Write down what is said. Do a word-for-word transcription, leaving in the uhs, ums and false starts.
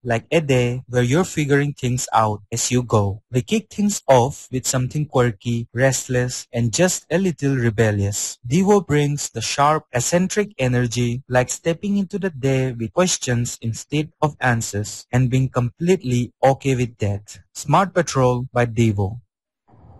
like a day where you're figuring things out as you go. We kick things off with something quirky, restless, and just a little rebellious. Devo brings the sharp, eccentric energy, like stepping into the day with questions instead of answers and being completely okay with that. Smart Patrol by Devo.